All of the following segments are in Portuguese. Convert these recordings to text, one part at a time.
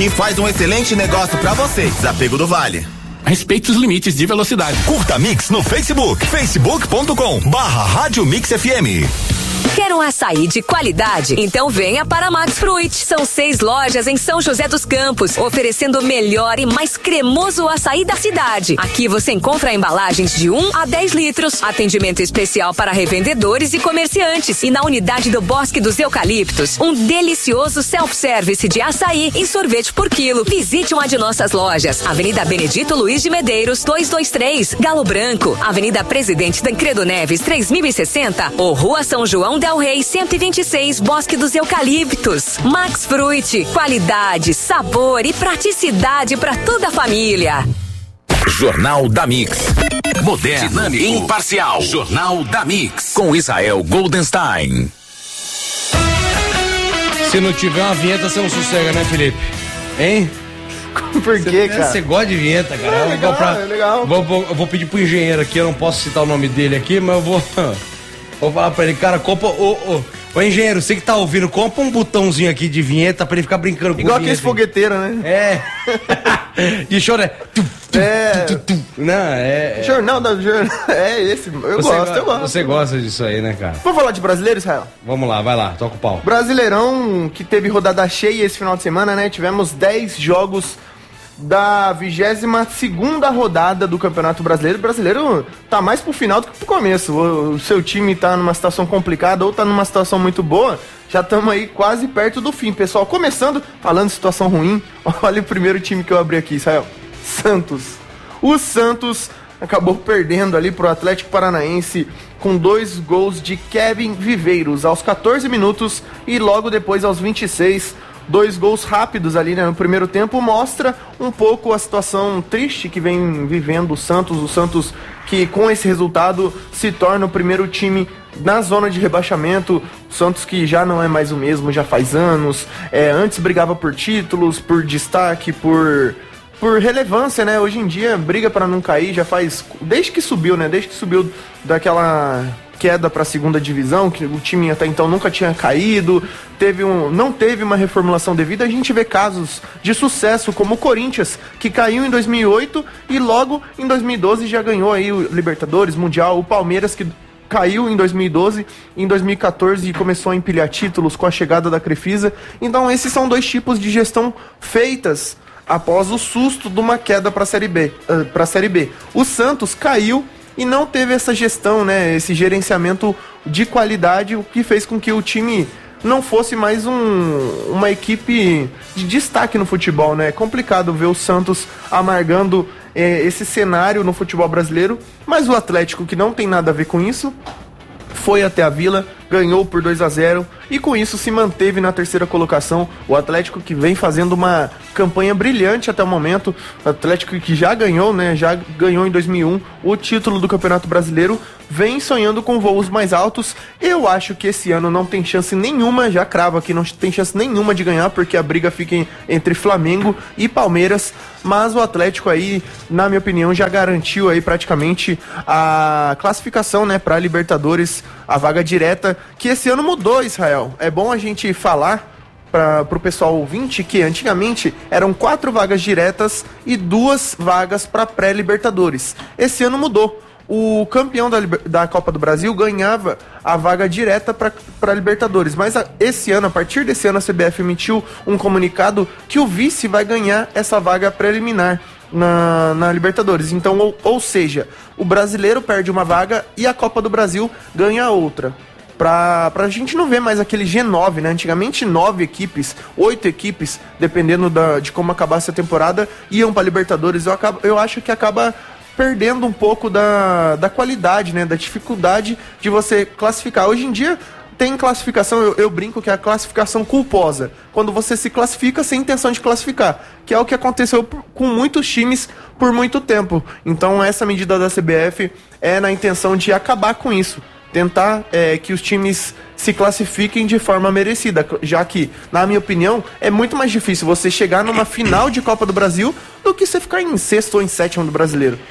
e faz um excelente negócio pra você. Desapego do Vale. Respeite os limites de velocidade. Curta Mix no Facebook, facebook.com/Rádio Mix FM. Quer um açaí de qualidade? Então venha para Max Fruit. São 6 lojas em São José dos Campos, oferecendo o melhor e mais cremoso açaí da cidade. Aqui você encontra embalagens de 1 a 10 litros, atendimento especial para revendedores e comerciantes. E na unidade do Bosque dos Eucaliptos, um delicioso self-service de açaí e sorvete por quilo. Visite uma de nossas lojas. Avenida Benedito Luiz de Medeiros, 223, Galo Branco. Avenida Presidente Tancredo Neves, 3060. Ou Rua São João Del Rey, 126, Bosque dos Eucaliptos. Max Fruit, qualidade, sabor e praticidade para toda a família. Jornal da Mix. Moderno, dinâmico, imparcial. Jornal da Mix. Com Israel Goldenstein. Se não tiver uma vinheta, você não sossega, né, Felipe? Hein? Por quê, cara? Você gosta de vinheta, cara. É legal. Eu vou pedir pro engenheiro aqui, eu não posso citar o nome dele aqui, mas eu vou falar pra ele, cara, compra. Ô, engenheiro, você que tá ouvindo, compra um botãozinho aqui de vinheta pra ele ficar brincando com igual aqueles fogueteiros, né? É. De choro é. Não, é. Jornal da Jornal. É esse. Eu gosto. Você gosta disso aí, né, cara? Vamos falar de brasileiro, Israel? Vamos lá, vai lá, toca o pau. Brasileirão que teve rodada cheia esse final de semana, né? Tivemos 10 jogos da 22ª rodada do Campeonato Brasileiro. O brasileiro tá mais pro final do que pro começo. O seu time tá numa situação complicada ou tá numa situação muito boa. Já estamos aí quase perto do fim, pessoal. Começando, falando de situação ruim, olha o primeiro time que eu abri aqui, Israel. Santos. O Santos acabou perdendo ali pro Atlético Paranaense com 2 gols de Kevin Viveiros aos 14 minutos e logo depois aos 26. 2 gols rápidos ali, né, no primeiro tempo, mostra um pouco a situação triste que vem vivendo o Santos que com esse resultado se torna o primeiro time na zona de rebaixamento. O Santos que já não é mais o mesmo, já faz anos, antes brigava por títulos, por destaque, por relevância, né, hoje em dia briga para não cair, já faz, desde que subiu daquela queda para a segunda divisão, que o time até então nunca tinha caído, não teve uma reformulação devida. A gente vê casos de sucesso como o Corinthians, que caiu em 2008 e logo em 2012 já ganhou aí o Libertadores, Mundial. O Palmeiras, que caiu em 2012, em 2014 começou a empilhar títulos com a chegada da Crefisa. Então esses são 2 tipos de gestão feitas após o susto de uma queda para a Série B. O Santos caiu e não teve essa gestão, né, esse gerenciamento de qualidade, o que fez com que o time não fosse mais uma equipe de destaque no futebol, né? É complicado ver o Santos amargando esse cenário no futebol brasileiro, mas o Atlético, que não tem nada a ver com isso, foi até a Vila, ganhou por 2-0 e com isso se manteve na 3ª colocação. O Atlético que vem fazendo uma campanha brilhante até o momento. O Atlético que já ganhou, né? Já ganhou em 2001 o título do Campeonato Brasileiro. Vem sonhando com voos mais altos. Eu acho que esse ano não tem chance nenhuma, já cravo aqui, não tem chance nenhuma de ganhar, porque a briga fica entre Flamengo e Palmeiras. Mas o Atlético aí, na minha opinião, já garantiu aí praticamente a classificação, né, para Libertadores, a vaga direta, que esse ano mudou, Israel. É bom a gente falar para o pessoal ouvinte que antigamente eram 4 vagas diretas e 2 vagas para pré-Libertadores. Esse ano mudou. O campeão da Copa do Brasil ganhava a vaga direta para Libertadores. Mas esse ano, a partir desse ano, a CBF emitiu um comunicado que o vice vai ganhar essa vaga preliminar na Libertadores. Então, ou seja, o brasileiro perde uma vaga e a Copa do Brasil ganha outra. Pra gente não ver mais aquele G9, né? Antigamente 9 equipes, 8 equipes, dependendo de como acabasse a temporada, iam para Libertadores. Eu acho que acaba perdendo um pouco da qualidade, né? Da dificuldade de você classificar. Hoje em dia tem classificação, eu brinco que é a classificação culposa, quando você se classifica sem intenção de classificar, que é o que aconteceu com muitos times por muito tempo. Então essa medida da CBF é na intenção de acabar com isso, tentar que os times se classifiquem de forma merecida, já que, na minha opinião, é muito mais difícil você chegar numa final de Copa do Brasil do que você ficar em 6º ou em 7º do Brasileiro.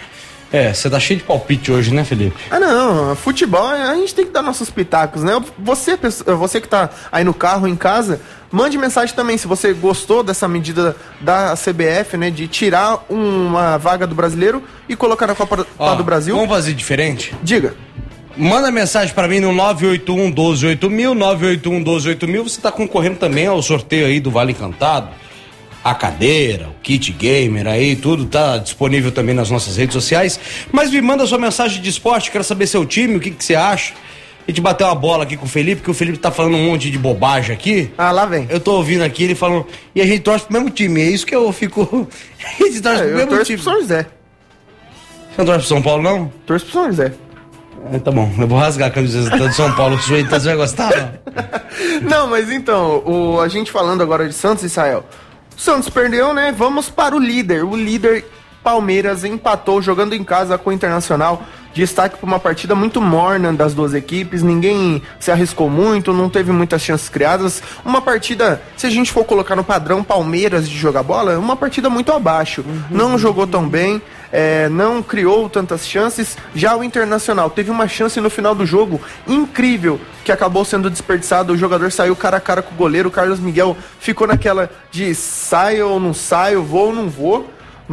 Você tá cheio de palpite hoje, né, Felipe? Não, futebol, a gente tem que dar nossos pitacos, né? Você que tá aí no carro, em casa, mande mensagem também se você gostou dessa medida da CBF, né, de tirar uma vaga do brasileiro e colocar na Copa do Brasil. Vamos fazer diferente? Diga. Manda mensagem pra mim no 981-12-8000, 981-12-8000, você tá concorrendo também ao sorteio aí do Vale Encantado. A cadeira, o kit gamer aí, tudo tá disponível também nas nossas redes sociais. Mas me manda sua mensagem de esporte, quero saber seu time, o que você acha. A gente bateu uma bola aqui com o Felipe, que o Felipe tá falando um monte de bobagem aqui. Lá vem. Eu tô ouvindo aqui ele falando, e a gente torce pro mesmo time, é isso que eu fico... A gente torce pro mesmo time. Pro São José. Você não torce pro São Paulo, não? Torço pro São José. Tá bom, eu vou rasgar a camisa do São Paulo sua, então você vai gostar? Não, mas então, a gente falando agora de Santos, Israel... Santos perdeu, né? Vamos para o líder. O líder Palmeiras empatou jogando em casa com o Internacional. Destaque para uma partida muito morna das duas equipes. Ninguém se arriscou muito, não teve muitas chances criadas. Uma partida, se a gente for colocar no padrão Palmeiras de jogar bola, uma partida muito abaixo. Não jogou tão bem, não criou tantas chances. Já o Internacional teve uma chance no final do jogo incrível, que acabou sendo desperdiçado. O jogador saiu cara a cara com o goleiro. O Carlos Miguel ficou naquela de saio ou não saio, vou ou não vou.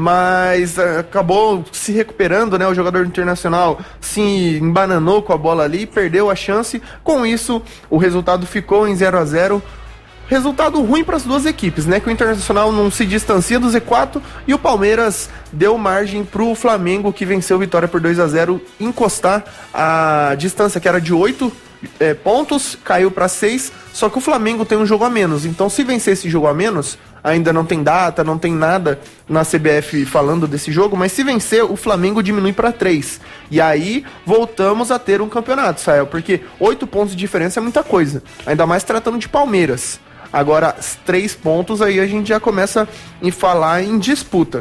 Mas acabou se recuperando, né? O jogador Internacional se embananou com a bola ali, perdeu a chance. Com isso, o resultado ficou em 0-0. Resultado ruim para as duas equipes, né? Que o Internacional não se distancia do Z4 e o Palmeiras deu margem para o Flamengo, que venceu a Vitória por 2-0, encostar a distância que era de 8 pontos, caiu para 6. Só que o Flamengo tem um jogo a menos. Então, se vencer esse jogo a menos, ainda não tem data, não tem nada na CBF falando desse jogo, mas se vencer, o Flamengo diminui para 3. E aí, voltamos a ter um campeonato, Sael, porque 8 pontos de diferença é muita coisa. Ainda mais tratando de Palmeiras. Agora, 3 pontos, aí a gente já começa a falar em disputa.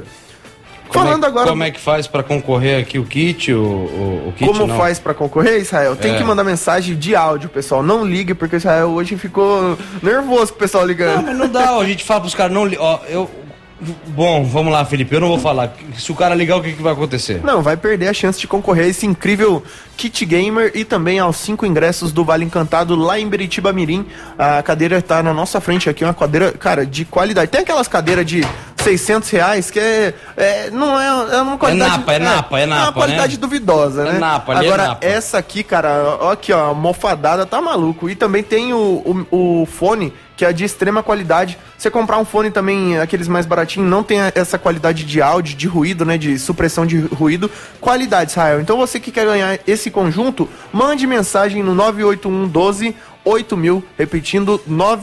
Como é que faz pra concorrer aqui o kit? O kit como não. Faz pra concorrer, Israel? Tem que mandar mensagem de áudio, pessoal. Não ligue, porque o Israel hoje ficou nervoso com o pessoal ligando. Não, mas não dá, a gente fala pros caras, não. Bom, vamos lá, Felipe, eu não vou falar. Se o cara ligar, o que vai acontecer? Não, vai perder a chance de concorrer a esse incrível kit gamer e também aos 5 ingressos do Vale Encantado lá em Beritiba Mirim. A cadeira tá na nossa frente aqui, uma cadeira, cara, de qualidade. Tem aquelas cadeiras de R$600 que não é uma qualidade... É napa, é uma qualidade, né? Duvidosa, né? Agora, essa aqui, cara, ó aqui, ó, mofadada, tá maluco. E também tem o fone, que é de extrema qualidade. Você comprar um fone também, aqueles mais baratinhos, não tem essa qualidade de áudio, de ruído, né, de supressão de ruído. Qualidade, Israel. Então você que quer ganhar esse conjunto, mande mensagem no 981-12-8000, repetindo,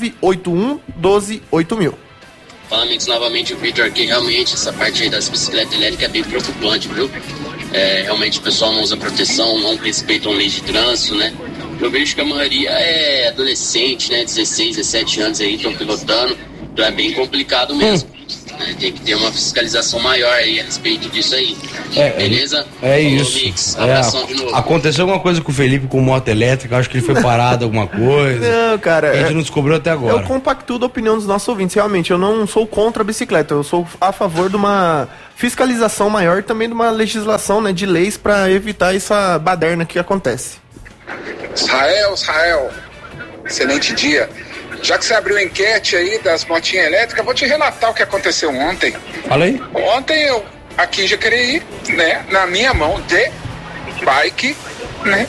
981-12-8000. Fala, amigos, novamente o Victor aqui. Realmente, essa parte aí das bicicletas elétricas é bem preocupante, viu? Realmente o pessoal não usa proteção, não respeitam lei de trânsito, né? Eu vejo que a maioria é adolescente, né? 16, 17 anos aí, estão pilotando. Então é bem complicado mesmo. Tem que ter uma fiscalização maior aí a respeito disso aí. Beleza? Isso. Mix. Abração de novo. Aconteceu alguma coisa com o Felipe com moto elétrica, acho que ele foi parado alguma coisa. Não, cara. A gente não descobriu até agora. Eu compactuo da opinião dos nossos ouvintes. Realmente, eu não sou contra a bicicleta, eu sou a favor de uma fiscalização maior e também de uma legislação, né, de leis para evitar essa baderna que acontece. Israel, excelente dia. Já que você abriu a enquete aí das motinhas elétricas, vou te relatar o que aconteceu ontem. Fala aí. Ontem eu, aqui em Jacareí, né, na minha mão de bike, né,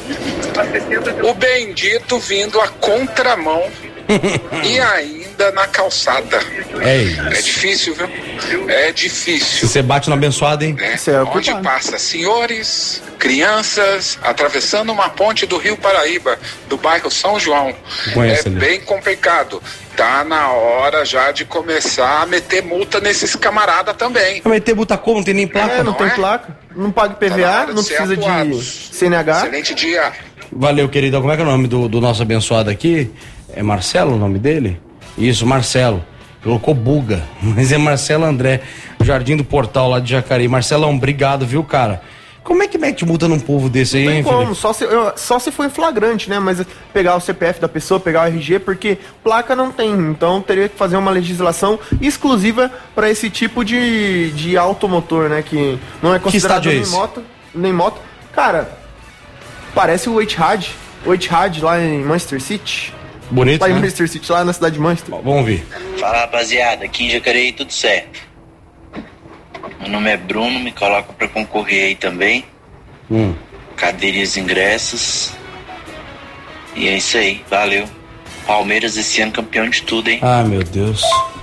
o bendito vindo a contramão e ainda na calçada. É difícil, viu? É difícil. Se você bate no abençoado, hein? Onde passa senhores, crianças, atravessando uma ponte do Rio Paraíba, do bairro São João. Bem complicado. Tá na hora já de começar a meter multa nesses camaradas também. Meter multa como? Não tem nem placa? Não tem placa. Não paga PVA, não precisa de CNH. Excelente dia. Valeu, querido. Como é que é o nome do nosso abençoado aqui? É Marcelo o nome dele? Isso, Marcelo. Colocou Buga, mas é Marcelo André, Jardim do Portal lá de Jacareí. Marcelão, obrigado, viu, cara? Como é que mete multa num povo desse aí, hein, Felipe? Só se for em flagrante, né? Mas pegar o CPF da pessoa, pegar o RG, porque placa não tem. Então teria que fazer uma legislação exclusiva para esse tipo de automotor, né? Que não é considerado que estádio é esse? moto. nem moto. Cara, parece o Etihad lá em Manchester City. Bonito, lá né? em Manchester City, lá na cidade de Manchester. Vamos ver. Fala, rapaziada, aqui em Jacareí tudo certo. Meu nome é Bruno, me coloca pra concorrer aí também. Cadê os ingressos? E é isso aí, valeu. Palmeiras esse ano campeão de tudo, hein? Ah, meu Deus.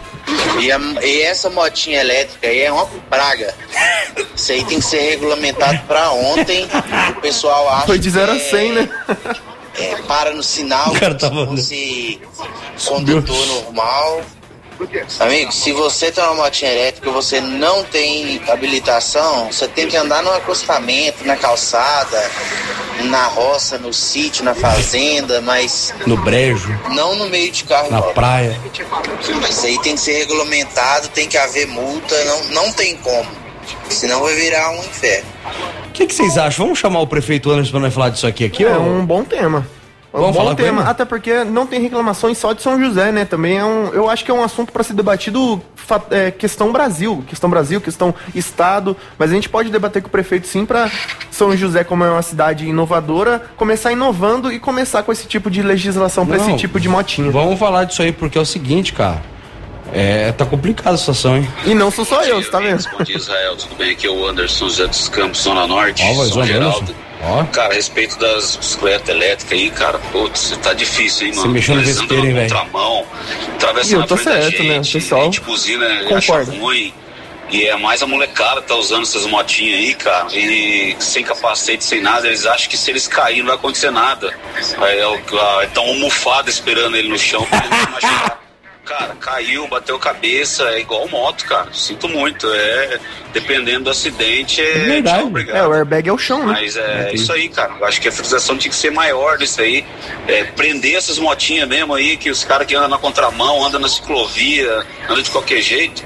E essa motinha elétrica aí é uma praga. Isso aí tem que ser regulamentado pra ontem. O pessoal acha foi de 0 a 100, né? Para no sinal, cara tá como se condutor normal. Amigo, se você tem uma motinha elétrica e você não tem habilitação, você tem que andar no acostamento, na calçada, na roça, no sítio, na fazenda, mas... no brejo. Não no meio de carro. Na praia. Isso aí tem que ser regulamentado, tem que haver multa, não tem como. Senão vai virar um inferno. O que vocês acham? Vamos chamar o prefeito Anderson pra nós falar disso aqui? É um bom tema. Vamos falar com ele? Até porque não tem reclamações só de São José, né? Também eu acho que é um assunto para ser debatido, questão Brasil, questão Estado, mas a gente pode debater com o prefeito sim para São José, como é uma cidade inovadora, começar inovando e começar com esse tipo de legislação para esse tipo de motinha. Vamos falar disso aí, porque é o seguinte, cara, tá complicada a situação, hein? E não sou só eu, você tá vendo? Bom dia, Israel, tudo bem? Aqui é o Anderson José dos Campos, Zona Norte, São São Geraldo. Cara, a respeito das bicicletas elétricas aí, cara, putz, tá difícil, hein, mano? Você mexeu no vespeiro, hein, velho? Contramão, atravessando na frente da gente, né? O pessoal, a gente buzina, acha ruim. E é mais a molecada que tá usando essas motinhas aí, cara, e sem capacete, sem nada, eles acham que se eles caírem não vai acontecer nada. Estão almofados esperando ele no chão pra ele não machucar. Cara, caiu, bateu cabeça, é igual moto, cara. Sinto muito. Dependendo do acidente, verdade. Tchau, obrigado. O airbag é o chão, né? Mas isso aí, cara. Eu acho que a fiscalização tinha que ser maior disso aí. Prender essas motinhas mesmo aí, que os caras que andam na contramão, andam na ciclovia, andam de qualquer jeito.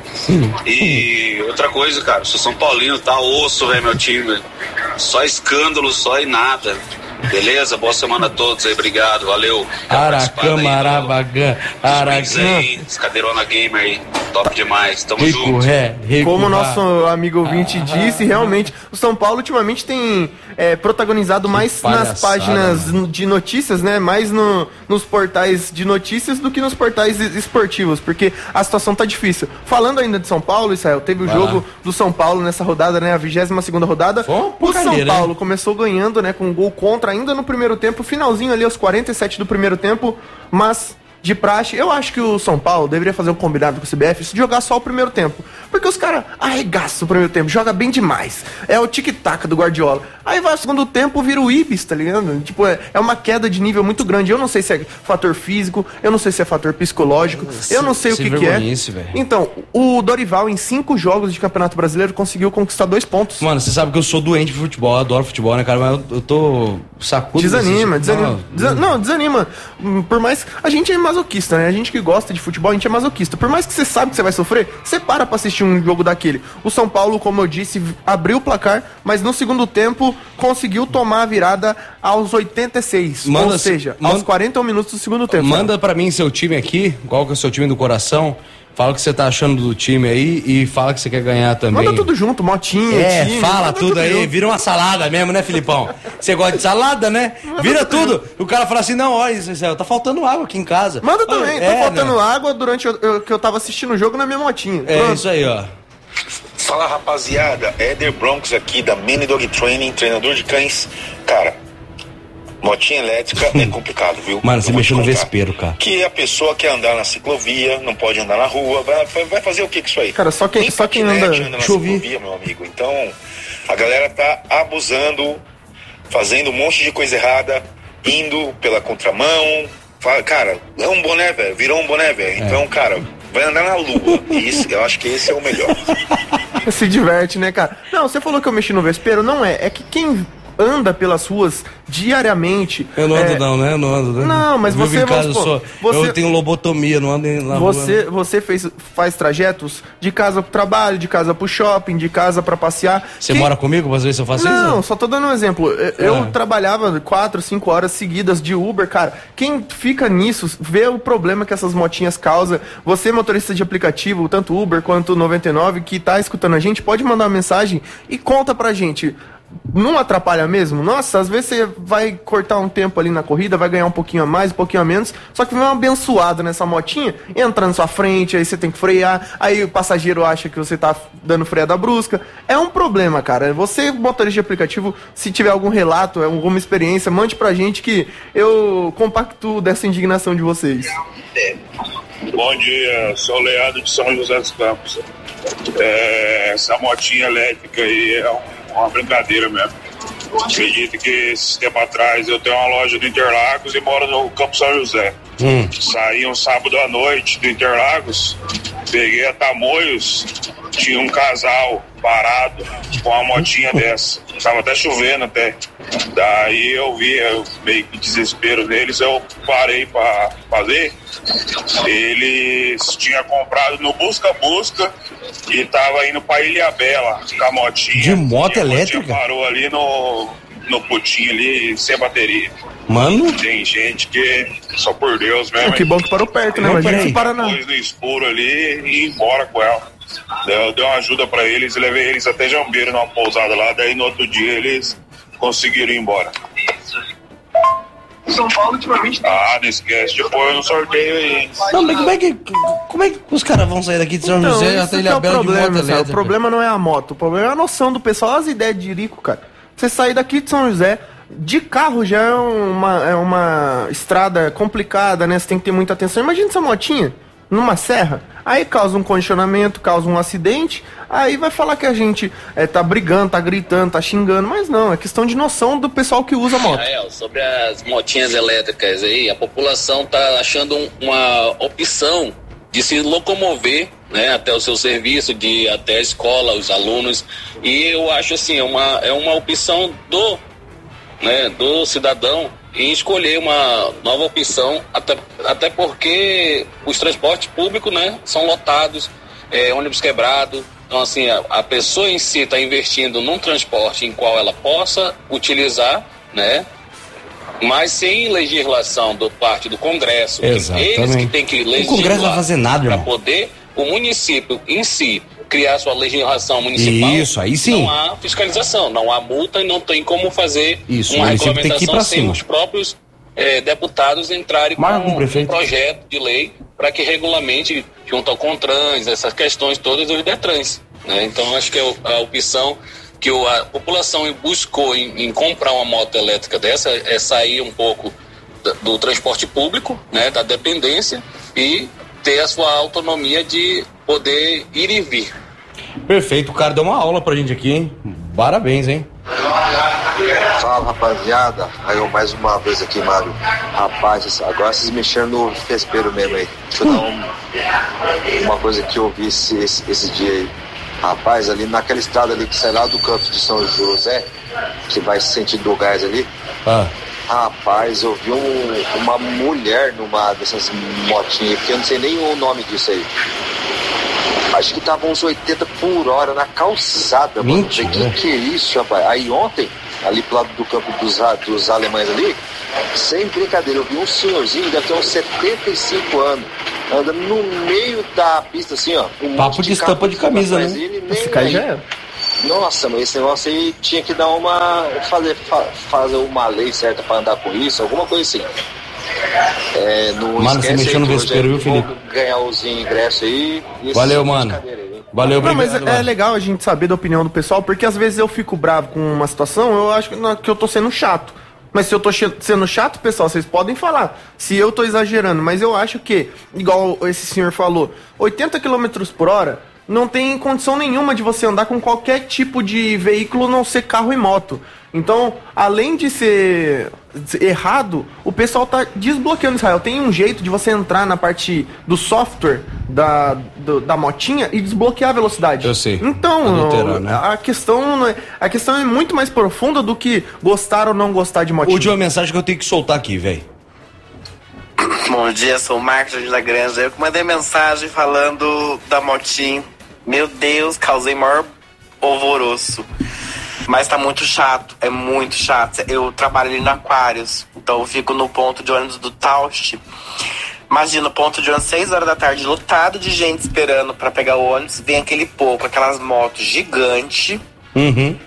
E outra coisa, cara, sou São Paulino, tá osso, velho, meu time. Só escândalo, só e nada. Beleza? Boa semana a todos aí, obrigado, valeu. Aracama, Arabagã, Aracama. Cadeirona Gamer aí, top demais, tamo junto. Como o nosso amigo ouvinte disse, realmente, o São Paulo ultimamente tem protagonizado mais nas páginas de notícias, né? Mais nos portais de notícias do que nos portais esportivos, porque a situação tá difícil. Falando ainda de São Paulo, Israel, teve o jogo do São Paulo nessa rodada, né? A 22ª rodada. O São Paulo começou ganhando, né? Com um gol contra ainda no primeiro tempo, finalzinho ali aos 47 do primeiro tempo, mas de praxe, eu acho que o São Paulo deveria fazer um combinado com o CBF e jogar só o primeiro tempo, porque os caras arregaçam o primeiro tempo, joga bem demais, é o tic-tac do Guardiola, aí vai o segundo tempo, vira o Ibis, tá ligado? Tipo, é uma queda de nível muito grande, eu não sei se é fator físico, eu não sei se é fator psicológico, eu não sei o que é. Véio. Então, o Dorival em 5 jogos de Campeonato Brasileiro conseguiu conquistar 2 pontos. Mano, você sabe que eu sou doente de futebol, eu adoro futebol, né, cara, mas eu tô sacudo. Desanima. Não, desanima. Por mais... A gente é masoquista, né? A gente que gosta de futebol, a gente é masoquista. Por mais que você sabe que você vai sofrer, você para pra assistir um jogo daquele. O São Paulo, como eu disse, abriu o placar, mas no segundo tempo conseguiu tomar a virada aos 86. Ou seja, aos 41 minutos do segundo tempo. Manda pra mim seu time aqui, qual que é o seu time do coração. Fala o que você tá achando do time aí e fala que você quer ganhar também. Manda tudo junto, motinha, time. Fala tudo aí, junto. Vira uma salada mesmo, né, Filipão? Você gosta de salada, né? Vira tudo. O cara fala assim, não, olha, Israel, tá faltando água aqui em casa. Manda também, tá faltando água durante que eu tava assistindo o jogo na minha motinha. Isso aí, ó. Fala, rapaziada, Éder Bronx aqui da Mini Dog Training, treinador de cães. Cara, motinha elétrica é complicado, viu? Mano, você mexeu no vespeiro, cara. Que a pessoa quer andar na ciclovia, não pode andar na rua, vai fazer o que com isso aí? Cara, só quem anda na ciclovia, meu amigo. Então, a galera tá abusando, fazendo um monte de coisa errada, indo pela contramão. Cara, é um boné, velho, virou um boné, velho. Então, cara, vai andar na lua. Isso, eu acho que esse é o melhor. Se diverte, né, cara? Não, você falou que eu mexi no vespeiro, não é. É que quem anda pelas ruas diariamente... Eu não ando não, né? Eu não ando, né? Não, mas você... Em casa, eu tenho lobotomia, não ando na rua. Você faz trajetos de casa pro trabalho, de casa pro shopping, de casa pra passear. Você mora comigo pra ver se eu faço isso? Não, só tô dando um exemplo. Eu trabalhava 4, 5 horas seguidas de Uber, cara. Quem fica nisso, vê o problema que essas motinhas causam. Você, motorista de aplicativo, tanto Uber quanto 99, que tá escutando a gente, pode mandar uma mensagem e conta pra gente. não atrapalha mesmo? Nossa, às vezes você vai cortar um tempo ali na corrida, vai ganhar um pouquinho a mais, um pouquinho a menos, só que vem um abençoado nessa motinha, entra na sua frente, aí você tem que frear, aí o passageiro acha que você tá dando freada brusca. É um problema, cara. Você, motorista de aplicativo, se tiver algum relato, alguma experiência, mande pra gente que eu compactuo dessa indignação de vocês. Bom dia, sou Leandro de São José dos Campos. Essa motinha elétrica aí é uma brincadeira mesmo. Acredito que esse tempo atrás eu tenho uma loja do Interlagos e moro no Campo São José. Saí um sábado à noite do Interlagos, peguei a Tamoios, tinha um casal parado com uma motinha dessa. Tava até chovendo até. Daí eu vi meio que desespero deles, eu parei pra fazer. Eles tinham comprado no Busca-Busca e tava indo pra Ilhabela com a motinha. De moto elétrica? Parou ali no putinho ali, sem bateria. Mano? Tem gente que, só por Deus mesmo. Que bom que parou perto, né? Imagina se para não. Depois no escuro ali e ir embora com ela. Eu dei uma ajuda pra eles e levei eles até Jambeiro numa pousada lá, daí no outro dia eles conseguiram ir embora. São Paulo ultimamente tem. Não esquece, depois no sorteio aí. Não, mas como é que os caras vão sair daqui de São José até Ilhabela de moto elétrica? O problema não é a moto, o problema é a noção do pessoal, as ideias de rico, cara. Você sair daqui de São José, de carro já é uma estrada complicada, né? Você tem que ter muita atenção. Imagina essa motinha numa serra, aí causa um congestionamento, causa um acidente, aí vai falar que a gente tá brigando, tá gritando, tá xingando, mas não, é questão de noção do pessoal que usa moto. Sobre as motinhas elétricas aí, a população tá achando uma opção de se locomover, né, até o seu serviço, de ir até a escola, os alunos, e eu acho assim, é uma opção do cidadão em escolher uma nova opção, até porque os transportes públicos, né, são lotados, ônibus quebrado. Então, assim, a pessoa em si está investindo num transporte em qual ela possa utilizar, né, mas sem legislação do parte do Congresso. Eles que têm que legislar. O Congresso não vai fazer nada, para poder o município em si criar sua legislação municipal. Isso, aí sim. Não há fiscalização, não há multa e não tem como fazer uma regulamentação sem os próprios deputados entrarem com um projeto de lei para que regulamente, junto ao CONTRANS, essas questões todas dos DETRANS, né? Então, acho que a opção que a população buscou em comprar uma moto elétrica dessa é sair um pouco do transporte público, né, da dependência, e ter a sua autonomia de poder ir e vir. Perfeito, o cara deu uma aula pra gente aqui, hein? Parabéns, hein? Fala, rapaziada. Aí eu mais uma vez aqui, Mário. Rapaz, agora vocês mexeram no vespeiro mesmo aí. Deixa eu dar uma coisa que eu vi esse dia aí. Rapaz, ali naquela estrada ali que sai lá do campo de São José, que vai sentido do gás ali. Rapaz, eu vi uma mulher numa dessas motinhas, que eu não sei nem o nome disso aí. Acho que tava uns 80 por hora na calçada, mano. Mentira. Que é isso, rapaz? Aí ontem, ali pro lado do campo dos alemães ali, sem brincadeira, eu vi um senhorzinho, deve ter uns 75 anos, andando no meio da pista, assim, ó. Papo de estampa de camisa, né? Esse cara já é. Nossa, mas esse negócio aí tinha que dar fazer uma lei certa pra andar com isso, alguma coisa assim. Mano, você mexeu no vespeiro, viu, Felipe? Ganhar os ingressos aí. Valeu, mano. Valeu, obrigado. Não, mas é legal a gente saber da opinião do pessoal, porque às vezes eu fico bravo com uma situação, eu acho que eu tô sendo chato. Mas se eu tô sendo chato, pessoal, vocês podem falar se eu tô exagerando, mas eu acho que, igual esse senhor falou, 80 km por hora não tem condição nenhuma de você andar com qualquer tipo de veículo, não ser carro e moto. Então, além de ser errado, o pessoal tá desbloqueando, Israel. Tem um jeito de você entrar na parte do software da motinha e desbloquear a velocidade. Eu sei. Então, a questão é muito mais profunda do que gostar ou não gostar de motinha. Última mensagem que eu tenho que soltar aqui, velho. Bom dia, sou o Marcos da Granja. Eu que mandei mensagem falando da motinha. Meu Deus, causei maior alvoroço. Mas tá muito chato, é muito chato. Eu trabalho ali no Aquários, então eu fico no ponto de ônibus do Taust. Imagina, o ponto de ônibus 6 horas da tarde, lotado de gente esperando pra pegar o ônibus. Vem aquele pouco, aquelas motos gigantes.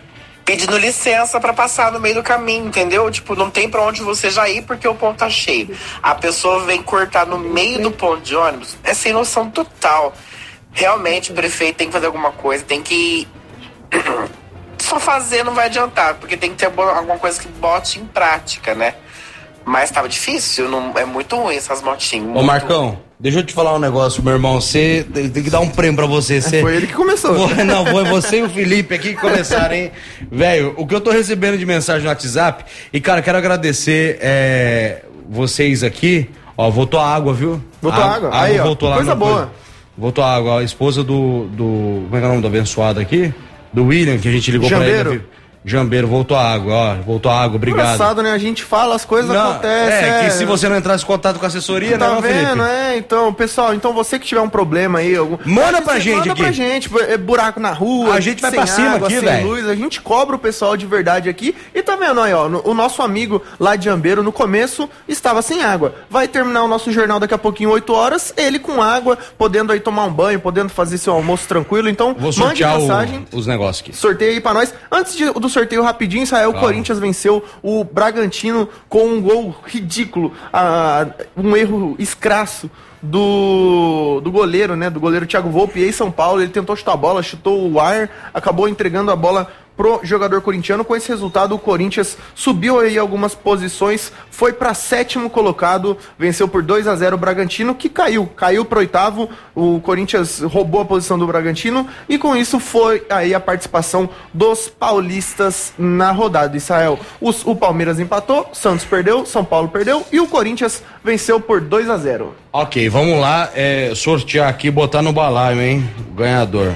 pedindo licença pra passar no meio do caminho, entendeu? Tipo, não tem pra onde você já ir porque o ponto tá cheio. A pessoa vem cortar no meio do ponto de ônibus, é sem noção total. Realmente o prefeito tem que fazer alguma coisa, tem que... Só fazer não vai adiantar, porque tem que ter alguma coisa que bote em prática, né? Mas tava difícil, é muito ruim essas motinhas. Ô Marcão, deixa eu te falar um negócio, meu irmão, você tem que dar um prêmio pra você. Foi ele que começou. Não, foi você e o Felipe aqui que começaram, hein? Velho, o que eu tô recebendo de mensagem no WhatsApp, e cara, quero agradecer vocês aqui, ó, voltou a água, viu? Voltou a água? Aí, ó, voltou coisa boa. Voltou a água, a esposa do como é que é o nome do abençoado aqui? Do William, que a gente ligou Jambeiro. pra ele. Jambeiro, voltou a água, ó, voltou a água, obrigado. Engraçado, né? A gente fala, as coisas acontecem. Que se você não entrasse em contato com a assessoria, tá não, vendo, Felipe? Então, pessoal, você que tiver um problema aí, manda pra gente aqui. Manda pra gente, buraco na rua, a gente vai pra cima água, aqui, sem velho. luz, a gente cobra o pessoal de verdade aqui. E tá vendo aí, ó, o nosso amigo lá de Jambeiro, no começo, estava sem água. Vai terminar o nosso jornal daqui a pouquinho, 8 horas, ele com água, podendo aí tomar um banho, podendo fazer seu almoço tranquilo. Então, vou mande sortear mensagem. os negócios aqui. Sorteio aí pra nós. Antes do sorteio rapidinho, o Corinthians venceu o Bragantino com um gol ridículo, um erro escrasso do goleiro, né? Do goleiro Thiago Volpe, ex-São Paulo. Ele tentou chutar a bola, chutou o ar, acabou entregando a bola pro jogador corintiano. Com esse resultado, o Corinthians subiu aí algumas posições, foi para 7º colocado, venceu por 2-0 o Bragantino, que caiu pro 8º. O Corinthians roubou a posição do Bragantino e com isso foi aí a participação dos paulistas na rodada. Israel, o Palmeiras empatou, Santos perdeu, São Paulo perdeu e o Corinthians venceu por 2-0. Ok, vamos lá, sortear aqui, botar no balaio, hein, o ganhador.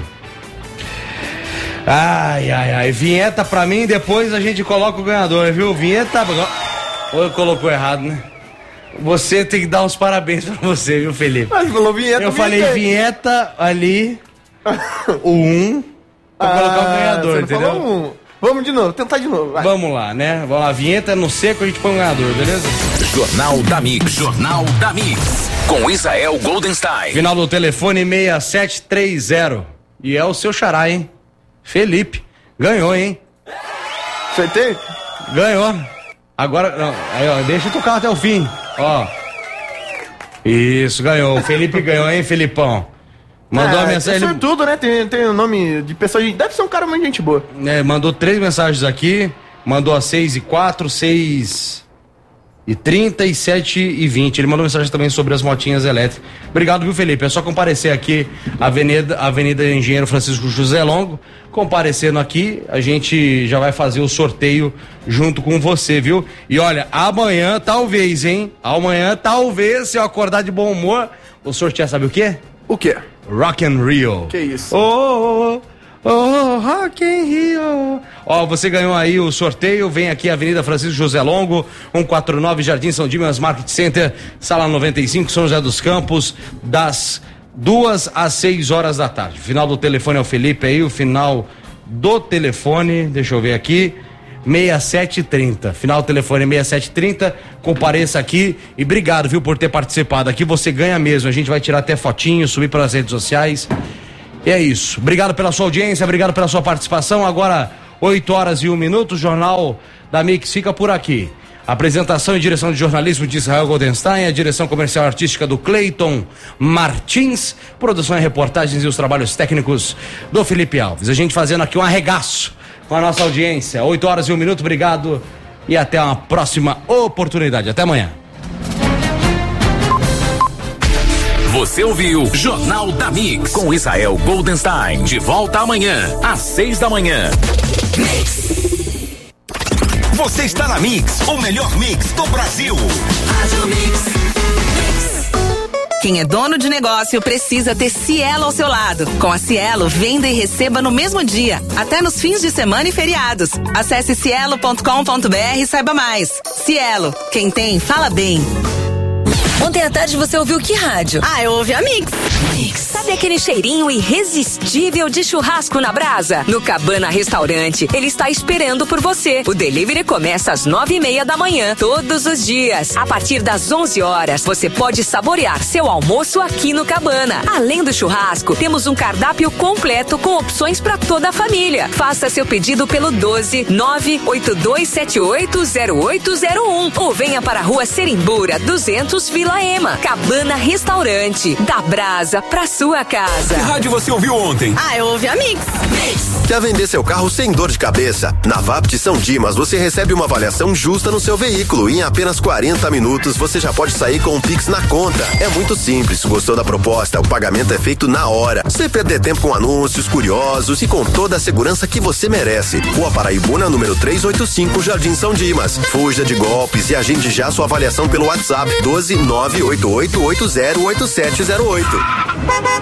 Ai, vinheta pra mim, depois a gente coloca o ganhador, viu? Vinheta... Ou colocou errado, né? Você tem que dar os parabéns pra você, viu, Felipe? Mas falou vinheta. Eu falei vinheta ali, o pra colocar o ganhador, entendeu? Vamos de novo, tentar de novo. Vai. Vamos lá, né? Vamos lá, vinheta no seco, a gente põe o ganhador, beleza? Jornal da Mix, Jornal da Mix, com Israel Goldenstein. Final do telefone 6730. E é o seu xará, hein? Felipe, ganhou, hein? Acertei? Ganhou. Agora, não, aí, ó, deixa eu tocar até o fim, ó. Isso, ganhou. O Felipe ganhou, hein, Felipão? Mandou uma mensagem. É tudo, né? Tem o nome de pessoa. Deve ser um cara muito gente boa. Mandou 3 mensagens aqui. Mandou às 6h04, 6h30 e 7h20. Ele mandou mensagem também sobre as motinhas elétricas. Obrigado, viu, Felipe? É só comparecer aqui, Avenida Engenheiro Francisco José Longo. Comparecendo aqui, a gente já vai fazer o sorteio junto com você, viu? E olha, amanhã talvez, hein? Amanhã talvez, se eu acordar de bom humor, vou sortear, sabe o quê? O quê? Rock and Rio. Que isso? Rock in Rio. Ó, você ganhou aí o sorteio. Vem aqui, Avenida Francisco José Longo, 149, Jardim São Dimas Market Center, sala 95, São José dos Campos, das 2 às 6 horas da tarde. Final do telefone é o Felipe aí, o final do telefone, deixa eu ver aqui, 6730. Final do telefone 6730. Compareça aqui e obrigado, viu, por ter participado. Aqui você ganha mesmo. A gente vai tirar até fotinho, subir pelas redes sociais. E é isso. Obrigado pela sua audiência, obrigado pela sua participação. Agora, 8h01, o Jornal da Mix fica por aqui. Apresentação e direção de jornalismo de Israel Goldenstein, a direção comercial artística do Cleiton Martins, produção e reportagens e os trabalhos técnicos do Felipe Alves. A gente fazendo aqui um arregaço com a nossa audiência. 8h01, obrigado e até uma próxima oportunidade. Até amanhã. Você ouviu Jornal da Mix com Israel Goldenstein. De volta amanhã, às 6 da manhã. Você está na Mix, o melhor mix do Brasil. Rádio Mix. Quem é dono de negócio precisa ter Cielo ao seu lado. Com a Cielo, venda e receba no mesmo dia, até nos fins de semana e feriados. Acesse cielo.com.br e saiba mais. Cielo, quem tem, fala bem. Ontem à tarde você ouviu que rádio? Eu ouvi a Mix. Sabe aquele cheirinho irresistível de churrasco na brasa? No Cabana Restaurante, ele está esperando por você. O delivery começa às 9:30 da manhã, todos os dias. A partir das 11 horas, você pode saborear seu almoço aqui no Cabana. Além do churrasco, temos um cardápio completo com opções para toda a família. Faça seu pedido pelo 12-982780801 ou venha para a Rua Serimbura 200 Vila Ema. Cabana Restaurante, da brasa pra sua casa. Que rádio você ouviu ontem? Eu ouvi a Mix. Quer vender seu carro sem dor de cabeça? Na Vapt São Dimas você recebe uma avaliação justa no seu veículo e em apenas 40 minutos você já pode sair com um Pix na conta. É muito simples. Gostou da proposta? O pagamento é feito na hora. Sem perder tempo com anúncios curiosos e com toda a segurança que você merece. Rua Paraibuna, número 385, Jardim São Dimas. Fuja de golpes e agende já sua avaliação pelo WhatsApp 12 988808708.